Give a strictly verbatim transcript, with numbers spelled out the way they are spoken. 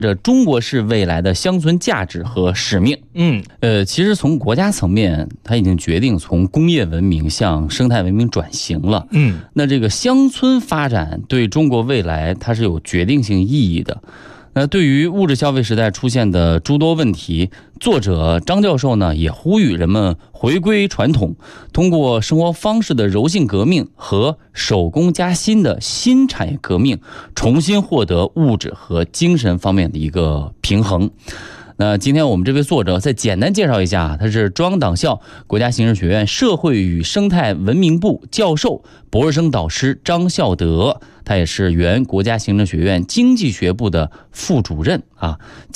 这中国式未来的乡村价值和使命。 嗯， 呃，其实从国家层面，它已经决定从工业文明向生态文明转型了。 嗯， 那这个乡村发展对中国未来它是有决定性意义的。那对于物质消费时代出现的诸多问题，作者张教授呢也呼吁人们回归传统，通过生活方式的柔性革命和手工加新的新产业革命，重新获得物质和精神方面的一个平衡。那今天我们这位作者再简单介绍一下，他是中央党校国家形势学院社会与生态文明部教授、博士生导师张孝德，他也是原国家行政学院经济学部的副主任啊。